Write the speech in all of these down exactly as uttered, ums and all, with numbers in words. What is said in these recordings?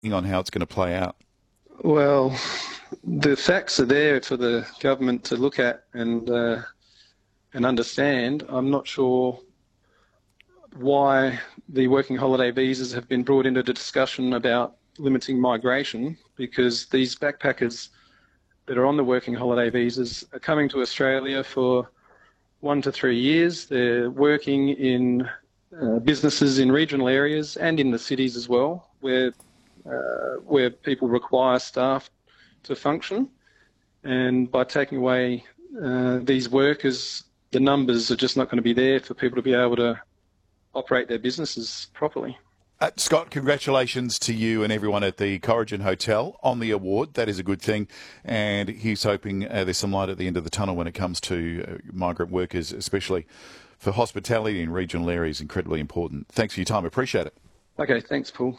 on how it's going to play out? Well, the facts are there for the government to look at and uh, and understand. I'm not sure why the working holiday visas have been brought into the discussion about limiting migration, because these backpackers that are on the working holiday visas are coming to Australia for one to three years. They're working in uh, businesses in regional areas and in the cities as well, where uh, where people require staff to function. And by taking away uh, these workers, the numbers are just not going to be there for people to be able to operate their businesses properly. Uh, Scott, congratulations to you and everyone at the Corrigin Hotel on the award. That is a good thing. And he's hoping uh, there's some light at the end of the tunnel when it comes to uh, migrant workers, especially for hospitality in regional areas. Incredibly important. Thanks for your time. Appreciate it. Okay, thanks, Paul.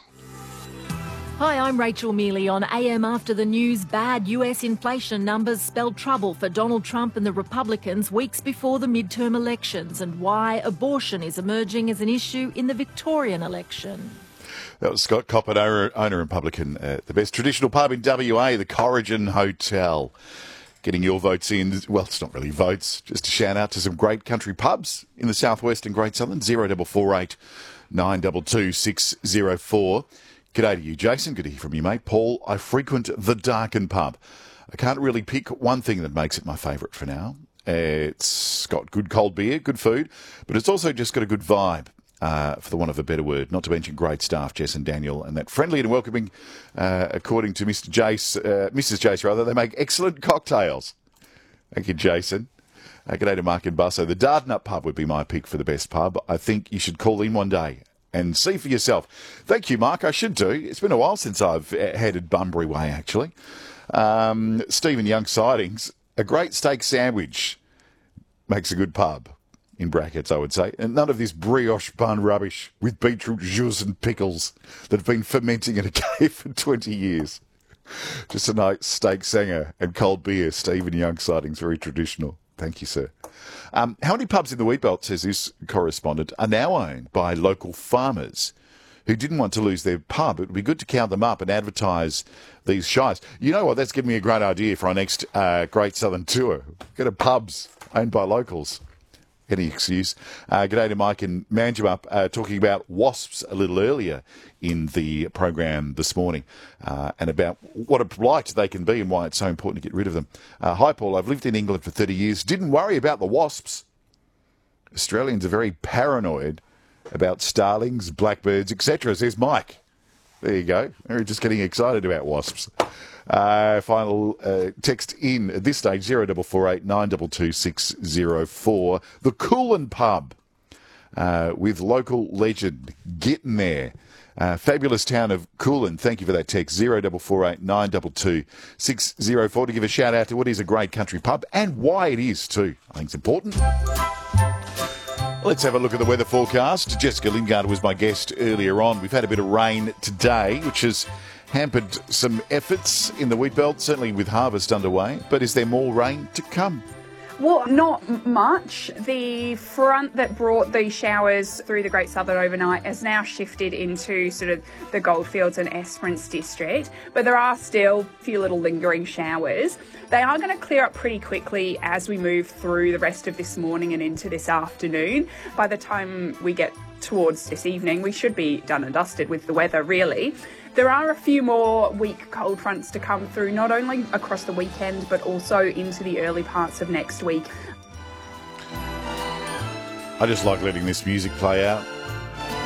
Hi, I'm Rachel Mealy on A M After the News. Bad U S inflation numbers spelled trouble for Donald Trump and the Republicans weeks before the midterm elections, and why abortion is emerging as an issue in the Victorian election. That was Scott Coppett, owner, owner and publican at the best traditional pub in W A, the Corrigin Hotel. Getting your votes in. Well, it's not really votes, just a shout out to some great country pubs in the southwest and Great Southern. zero four four eight nine two two six zero four. G'day to you, Jason. Good to hear from you, mate. Paul, I frequent the Darken pub. I can't really pick one thing that makes it my favourite for now. It's got good cold beer, good food, but it's also just got a good vibe, uh, for the want of a better word. Not to mention great staff, Jess and Daniel, and that friendly and welcoming, uh, according to Mister Jace, uh, Missus Jace, rather, they make excellent cocktails. Thank you, Jason. Uh, g'day to Mark and Busso. The Dardanup pub would be my pick for the best pub. I think you should call in one day and see for yourself. Thank you, Mark. I should do. It's been a while since I've headed Bunbury Way, actually. Um, Stephen Young Sightings. A great steak sandwich makes a good pub, in brackets, I would say. And none of this brioche bun rubbish with beetroot jus and pickles that have been fermenting in a cave for twenty years. Just a nice steak sanger and cold beer. Stephen Young Sightings, very traditional. Thank you, sir. Um, how many pubs in the Wheatbelt, says this correspondent, are now owned by local farmers who didn't want to lose their pub? It would be good to count them up and advertise these shies. You know what? That's given me a great idea for our next uh, Great Southern tour. Go to pubs owned by locals. Any excuse. Uh, g'day to Mike and Manjimup, uh, talking about wasps a little earlier in the program this morning, uh, and about what a blight they can be and why it's so important to get rid of them. Uh, hi, Paul. I've lived in England for thirty years. Didn't worry about the wasps. Australians are very paranoid about starlings, blackbirds, et cetera, says Mike. There you go. They're just getting excited about wasps. Uh, final uh, text in at this stage, zero four four eight nine two two six zero four. The Coolin Pub uh, with local legend Getting There. Uh, fabulous town of Coolin. Thank you for that text, zero four four eight nine two two six zero four, to give a shout out to what is a great country pub and why it is too. I think it's important. Let's have a look at the weather forecast. Jessica Lingard was my guest earlier on. We've had a bit of rain today, which has hampered some efforts in the Wheatbelt, certainly with harvest underway. But is there more rain to come? Well, not much. The front that brought these showers through the Great Southern overnight has now shifted into sort of the Goldfields and Esperance district, but there are still a few little lingering showers. They are going to clear up pretty quickly as we move through the rest of this morning and into this afternoon. By the time we get towards this evening, we should be done and dusted with the weather, really. There are a few more weak cold fronts to come through, not only across the weekend, but also into the early parts of next week. I just like letting this music play out.